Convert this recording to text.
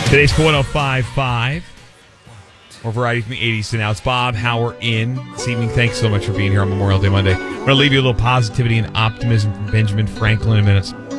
Today's 105.5. More variety from the 80s to now. It's Bob Hauer in this evening. Thanks so much for being here on Memorial Day Monday. I'm going to leave you a little positivity and optimism from Benjamin Franklin in a minute.